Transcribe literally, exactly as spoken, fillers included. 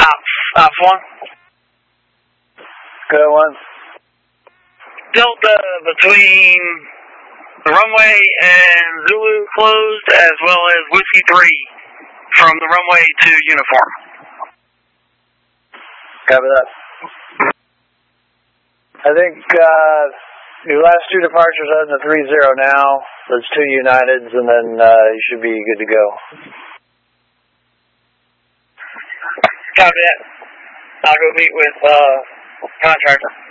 Ops, ops one. Good one. Delta between the runway and Zulu closed, as well as Whiskey three from the runway to uniform. Copy that. I think uh, your last two departures are in the three zero now. There's two Uniteds, and then uh, you should be good to go. Copy that. I'll go meet with uh, contractor.